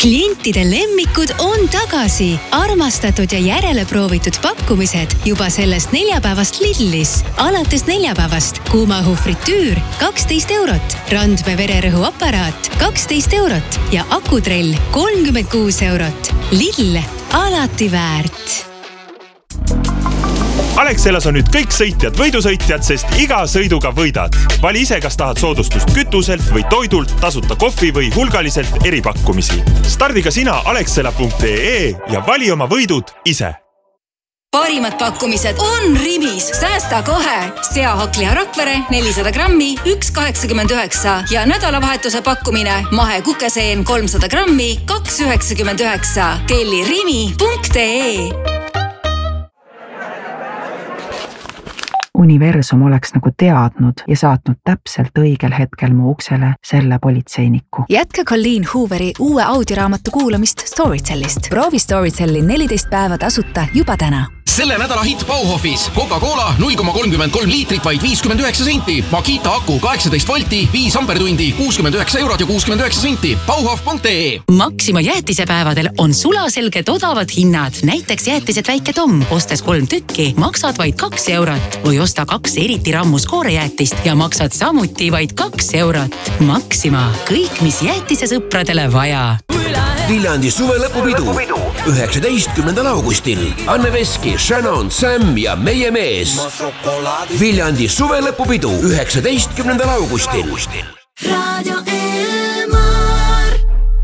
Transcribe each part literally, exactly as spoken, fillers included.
klientide lemmikud on tagasi. Armastatud ja järele proovitud pakkumised juba sellest neljapäevast Lidlis. Alates neljapäevast kuumaõhu fritüür kaksteist eurot, Randme vererõhuaparaat kaksteist eurot ja akutrell kolmkümmend kuus eurot. Lidl, alati väärt. Alexelas on nüüd kõik sõitjad võidusõitjad, sest iga sõiduga võidad. Vali ise, kas tahad soodustust kütuselt või toidult, tasuta kohvi või hulgaliselt eripakkumisi. Stardi ka sina alexela punkt ee ja vali oma võidud ise. Parimad pakkumised on Rimis. Säästa kohe. Seahakliha Rakvere nelisada grammi, üks kaheksakümmend üheksa ja nädalavahetuse pakkumine mahe kukeseen kolmsada grammi, kaks üheksakümmend üheksa. Telli rimi punkt ee. Universum oleks nagu teadnud ja saatnud täpselt õigel hetkel mu uksele selle politseiniku. Jätka Colleen Hooveri uue audioraamatu kuulamist Storytellist. Proovi Storytelli neliteist päeva tasuta juba täna. Selle nädala hitt Bauhofis. Coca-Cola null koma kolmkümmend kolm liitrit vaid viiskümmend üheksa senti. Makita aku kaheksateist volti, viis ampertundi, kuuskümmend üheksa eurot ja kuuskümmend üheksa senti. Bauhof punkt ee. Maxima jäätisepäevadel on sulaselged odavad hinnad. Näiteks jäätised Väike Tom. Ostes kolm tükki, maksad vaid kaks eurot. Või osta kaks eriti rammus koorejäätist ja maksad samuti vaid kaks eurot. Maxima. Kõik, mis jäätise sõpradele vaja. Viljandi suvelõpupidu üheksateistkümnendal augustil. Anne Veski, Shannon, Sam ja meie mees. Viljandi suvelõpupidu üheksateistkümnendal augustil. Radio Elmar.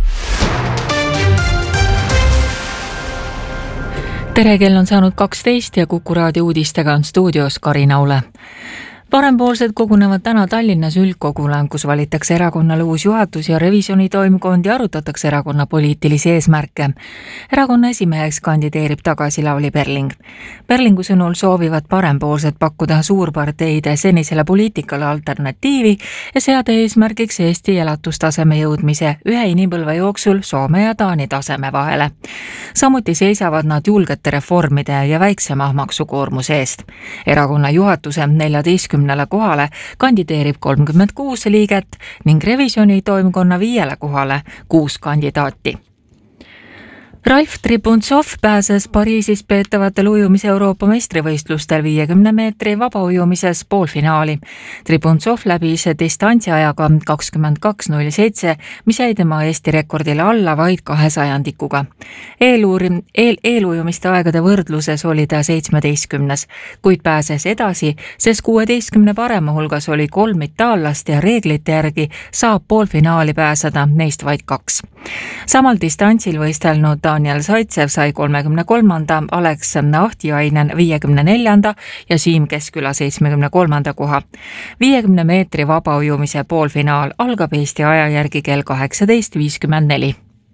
Tere, kell on saanud kaksteist ja Kuku raadio uudistega on stuudios Karina Ule. Parempoolsed kogunevad täna Tallinnas üldkogule, kus valitakse erakonnale uus juhatus ja revisjoni toimkond ja arutatakse erakonna poliitilisi eesmärke. Erakonna esimeheks kandideerib tagasi Lavly Perling. Perlingu sõnul soovivad parempoolsed pakkuda suurparteide senisele poliitikale alternatiivi ja seada eesmärgiks Eesti elatustaseme jõudmise ühe inimpõlve jooksul Soome ja Taani taseme vahele. Samuti seisavad nad julgete reformide ja väiksema maksukoormuse eest. Erakonna juhatuse neljateistkümnele kohale kandideerib kolmkümmend kuus liiget ning revisjoni toimkonna viiele kohale kuus kandidaati. Ralf Tribuntsov pääses Pariisis peetavatel ujumise Euroopa meistrivõistlustel viiekümne meetri vabaujumises poolfinaali. Tribuntsov läbis distantsiajaga kakskümmend kaks null seitse, mis jäi tema Eesti rekordile alla vaid kahe sajandikuga. Eeluurim, eel, eelujumiste aegade võrdluses oli ta seitsmeteistkümnes, kuid pääses edasi, sest kuueteistkümne parema hulgas oli kolm itaallast ja reeglite järgi saab poolfinaali pääseda neist vaid kaks. Samal distantsil võistelnud Daniel Zaitsev sai kolmekümne kolmanda, Alex Ahtiainen viiekümne neljanda ja Siim Kesküla seitsmekümne kolmanda koha. viiekümne meetri vabaujumise poolfinaal algab Eesti aja järgi kell kaheksateist viiskümmend neli.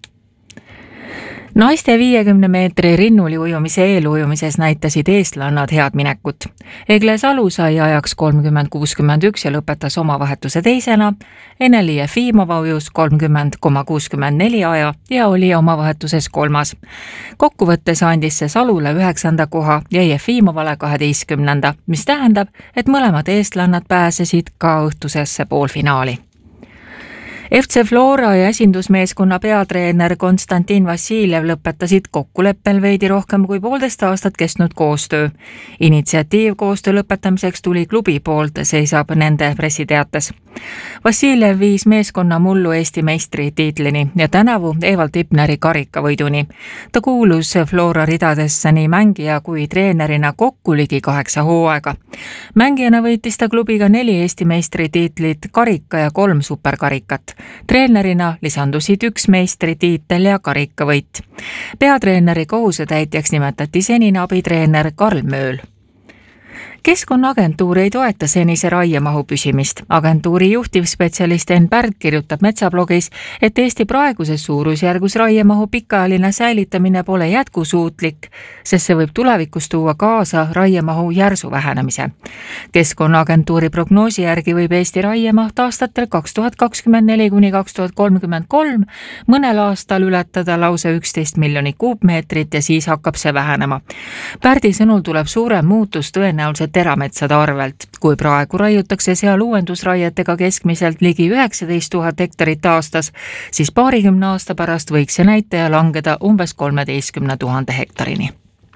Naiste viiekümne meetri rinnuli ujumise eelujumises näitasid eestlannad head minekut. Egle Salu sai ajaks kolmkümmend kuuskümmend üks ja lõpetas oma vahetuse teisena. Eneli Jefimova ujus kolmkümmend koma kuuskümmend neli aja ja oli oma vahetuses kolmas. Kokkuvõttes andis see Salule üheksanda koha ja Jefimovale kaheteistkümnenda, mis tähendab, et mõlemad eestlannad pääsesid ka õhtusesse poolfinaali. F C Flora ja esindusmeeskonna peatreener Konstantin Vassiljev lõpetasid kokkuleppel veidi rohkem kui poolteist aastat kestnud koostöö. Initsiatiiv koostöö lõpetamiseks tuli klubi poolt, seisab nende pressiteates. Vassiljev viis meeskonna mullu Eesti meistri tiitlini ja tänavu Evald Tipneri karikavõiduni. Ta kuulus Flora ridadesse nii mängija kui treenerina kokku ligi kaheksa hooaega. Mängijana võitis ta klubiga neli Eesti meistri tiitlit, karika ja kolm superkarikat. Treenerina lisandusid üks meistritiitel ja karikavõit. Peatreeneri kohusetäitjaks nimetati senine abitreener Karl Mööl. Keskkonnaagentuur ei toeta senise raiemahu püsimist. Agentuuri juhtivspetsialist Enn Pärd kirjutab Metsablogis, et Eesti praeguses suurusjärgus raiemahu pikaajaline säilitamine pole jätkusuutlik, sest see võib tulevikus tuua kaasa raiemahu järsu vähenemise. Keskkonnaagentuuri prognoosi järgi võib Eesti raiemaht aastatel kaks tuhat kakskümmend neli kuni kaks tuhat kolmkümmend kolm mõnel aastal ületada lausa üksteist miljonit kuupmeetrit ja siis hakkab see vähenema. Pärdi sõnul tuleb suurem muutus tõenäoliselt terametsade arvelt. Kui praegu raiutakse seal uuendusraietega keskmiselt ligi üheksateist tuhat hektarit aastas, siis paarikümne aasta pärast võiks see näitaja langeda umbes kolmeteistkümne tuhande hektarini.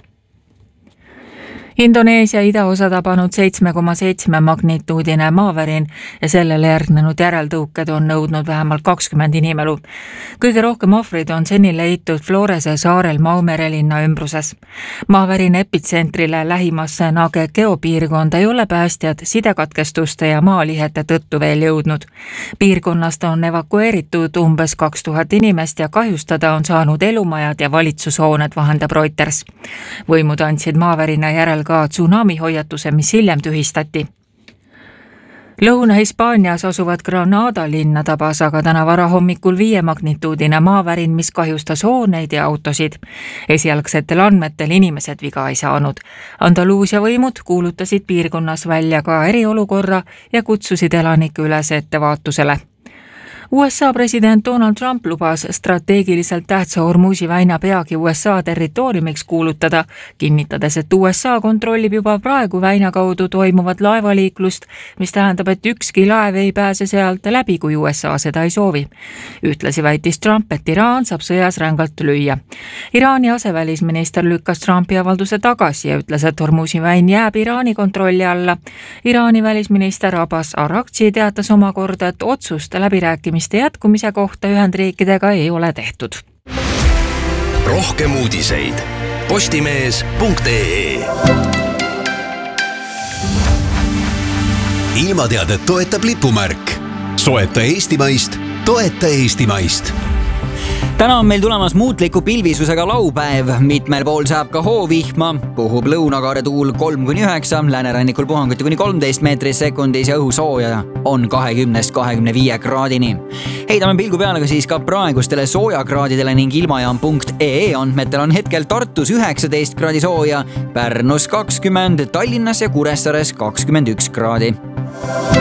Indoneesia idaosa tabanud seitsme koma seitsme magnituudine maavärin ja sellele järgnenud järeltõuked on nõudnud vähemalt kakskümmend inimelu. Kõige rohkem ohvrid on seni leitud Florese saarel Maumerelinna ümbruses. Maavärin epitsentrile lähimasse Nage geopiirkonda ei ole päästjad sidekatkestuste ja maalihete tõttu veel jõudnud. Piirkonnast on evakueeritud umbes kaks tuhat inimest ja kahjustada on saanud elumajad ja valitsushooned, vahendab Reuters. Võimud andsid maavärina järel ka tsunami hoiatuse, mis hiljem tühistati. Lõuna-Hispaanias asuvad Granada linna tabas aga täna varahommikul viie magnituudine maavärin, mis kahjustas hooneid ja autosid. Esialgsetel andmetel inimesed viga ei saanud. Andaluusia võimud kuulutasid piirkonnas välja ka eriolukorra ja kutsusid elanikke üles ettevaatusele. U S A president Donald Trump lubas strateegiliselt tähtsa Hormuzi väina peagi U S A territooriumiks kuulutada, kinnitades, et U S A kontrollib juba praegu väina kaudu toimuvat laevaliiklust, mis tähendab, et ükski laev ei pääse sealt läbi, kui U S A seda ei soovi. Ühtlasi väitis Trump, et Iraan saab sõjas rängalt lüüa. Iraani asevälisminister lükkas Trumpi avalduse tagasi ja ütles, et Hormuzi väin jääb Iraani kontrolli alla. Iraani välisminister Abbas Araghchi teatas omakorda, et otsust läbirääkimiste jätkumise kohta Ühendriikidega ei ole tehtud. Rohkem uudiseid postimees punkt ee. Ilmateadet toetab lipumärk. Soeta eestimaist, toeta eestimaist. Täna on meil tulemas muutliku pilvisusega laupäev, mitmel pool saab ka hoovihma, puhub lõunakaare tuul kolm kuni üheksa, läänerannikul puhanguti kuni kolmteist meetris sekundis ja õhu sooja on kahekümnest kahekümne viie kraadini. Heidame pilgu peale ka siis ka praegustele soojakraadidele ning ilmajaam punkt ee andmetel on hetkel Tartus üheksateist kraadi sooja, Pärnus kakskümmend, Tallinnas ja Kuressaares kakskümmend üks kraadi.